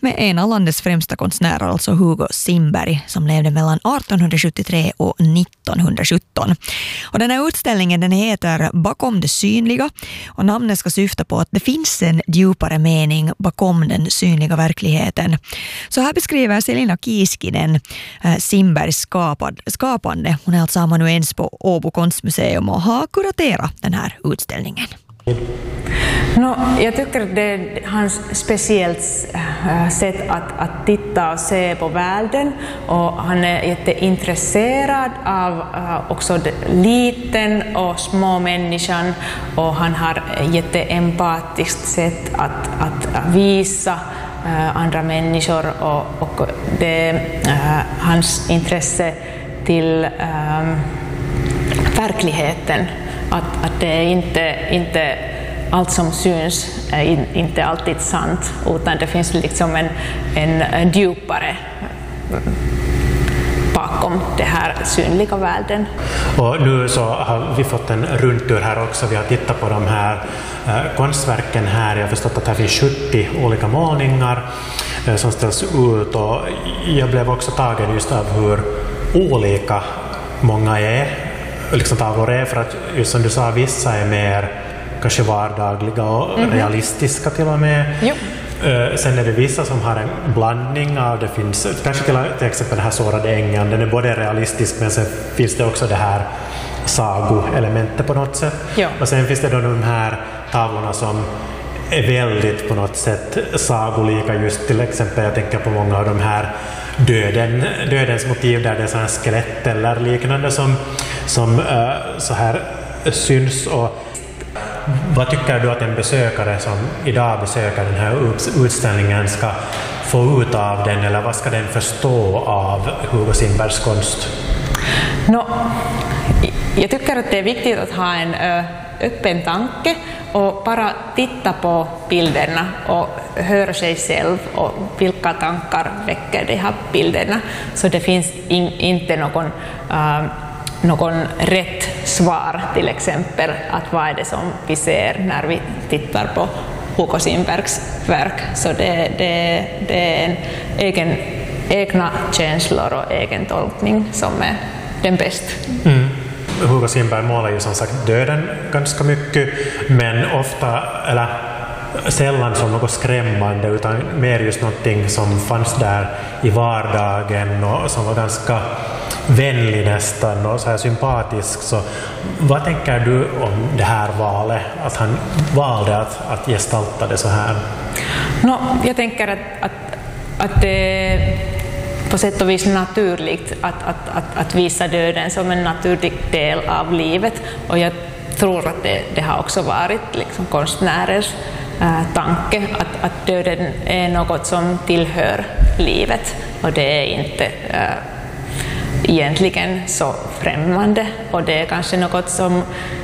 med en av landets främsta konstnärer, alltså Hugo Simberg, som levde mellan 1873 och 1917. Och den här utställningen den heter Bakom det synliga, och namnet ska syfta på att det finns en djupare mening bakom den synliga verkligheten. Så här beskriver Selina Kiiskinen Simbergs skapande. Hon är alltså amanuens på Åbo konstmuseum och har kuraterat den här utställningen. Jag tycker det är hans speciellt sätt att titta och se på världen, och han är jätteintresserad av också liten och små människan, och han har jätteempatiskt sätt att visa andra människor, och det hans intresse till verkligheten, att det är inte allt som syns är inte alltid sant, utan det finns liksom en djupare bakom det här synliga världen. Och nu så har vi fått en rundtur här också. Vi har tittat på de här konstverken här. Jag har förstått att här finns 70 olika målningar som ställs ut, och jag blev också tagen just av hur olika många är, liksom tavlor är, för att just som du sa, vissa är mer kanske vardagliga och realistiska till och med. Jo. Sen är det vissa som har en blandning av, det finns kanske till exempel den här sårade ängen, den är både realistisk, men sen finns det också det här sagoelementet på något sätt. Ja. Och sen finns det då de här tavlorna som är väldigt på något sätt sagolika, just till exempel jag tänker på många av de här dödens motiv där det är sådana skelett eller liknande som så här syns. Och vad tycker du att en besökare som idag besöker den här utställningen ska få ut av den, eller vad ska den förstå av Hugo Simbergs konst? Jag tycker att det är viktigt att ha en öppen tanke och bara titta på bilderna och höra sig själv och vilka tankar väcker de här bilderna. Så det finns inte någon rätt svar, till exempel att vad är det som vi ser när vi tittar på Hugo Simbergs verk. Så det är en egna känslor och egen tolkning som är den bästa. Hugo Simberg målar ju som sagt döden ganska mycket, men ofta, eller sällan som något skrämmande, utan mer just någonting som fanns där i vardagen och som var ganska vänlig nästan och så här sympatisk. Så vad tänker du om det här valet, att han valde att gestalta det så här? Jag tänker att det på sätt och vis naturligt att visa döden som en naturlig del av livet, och jag tror att det har också varit liksom konstnärers tanke att döden är något som tillhör livet, och det är inte egentligen så främmande, och det är kanske något som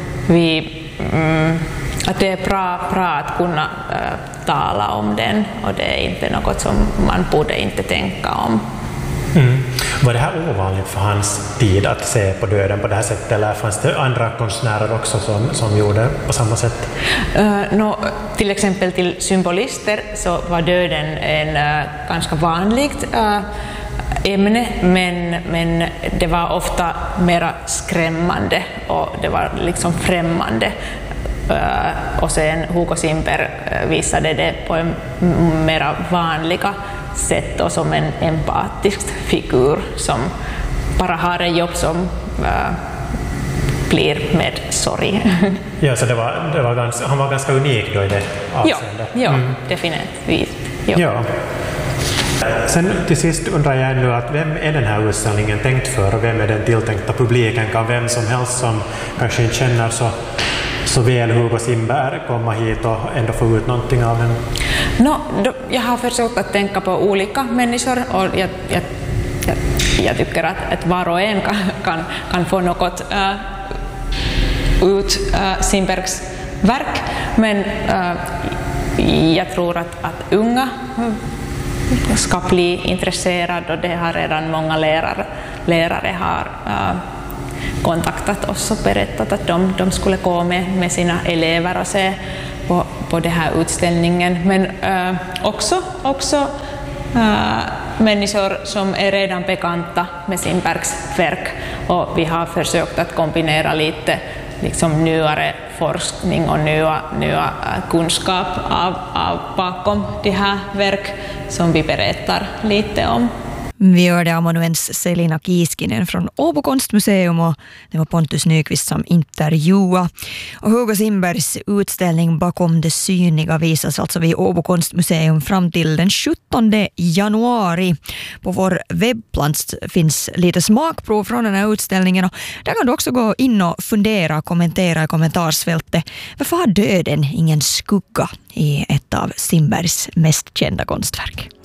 att det är bra att kunna tala om den, och det är inte något som man borde inte tänka om. Var det här ovanligt för hans tid att se på döden på det här sättet, eller fanns det andra konstnärer också som gjorde på samma sätt? Till exempel till symbolister så var döden en ganska vanligt ämne, men det var ofta mer skrämmande och det var liksom främmande. Och sen Hugo Simberg visade det på en mer vanliga sätt och som en empatisk figur som bara har ett jobb som blir med sorg. Ja, så han var ganska unik då i det avseendet. Ja, definitivt. Ja. Sen till sist undrar jag nu att vem är den här utställningen tänkt för, och vem är den tilltänkta publiken? Kan vem som helst som kanske inte känner så väl Hugo Simberg komma hit och ändå få ut någonting av den? Jag har försökt att tänka på olika människor, och jag tycker att var och en kan få något ut Simbergs verk, men jag tror att unga ska bli intresserade, och det har redan många lärare har kontaktat oss och berättat att de skulle gå med sina elever och se på den här utställningen. Men också människor som är redan bekanta med Simbergs verk, och vi har försökt att kombinera lite liksom nyare forskning och nya kunskap av bakom de här verk som vi berättar lite om. Vi hörde amanuens Selina Kiiskinen från Åbo konstmuseum, och det var Pontus Nyqvist som intervjuade. Och Hugo Simbergs utställning Bakom det synliga visas alltså vid Åbo konstmuseum fram till den 17 januari. På vår webbplats finns lite smakprov från den här utställningen, och där kan du också gå in och fundera och kommentera i kommentarsfältet. Varför har döden ingen skugga i ett av Simbergs mest kända konstverk?